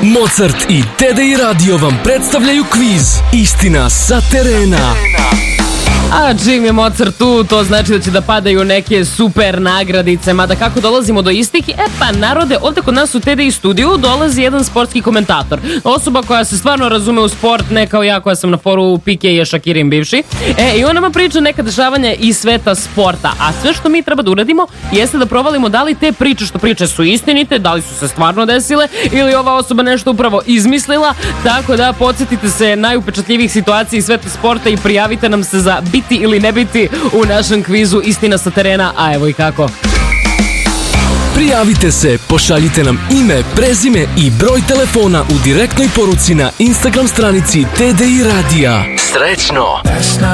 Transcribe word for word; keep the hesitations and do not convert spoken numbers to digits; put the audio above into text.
Mozart i T D I Radio vam predstavljaju kviz Istina sa terena. A čim je Mozart tu, to znači da će da padaju neke super nagradice. Mada kako dolazimo do istih? E pa narode, ovde kod nas u T D I studiju dolazi jedan sportski komentator. Osoba koja se stvarno razume u sport, ne kao ja koja sam na foru Pike je Šakirin bivši. E, i on nama priča neka dešavanja iz sveta sporta. A sve što mi treba da uradimo jeste da provalimo da li te priče što priče su istinite, da li su se stvarno desile ili ova osoba nešto upravo izmislila. Tako da podsjetite se najupečatljivijih situacija iz sveta sporta i prijavite nam se za biti ili ne biti u našem kvizu Istina sa terena, a evo i kako. Prijavite se, pošaljite nam ime, prezime i broj telefona u direktnoj poruci na Instagram stranici T D I Radija. Srećno!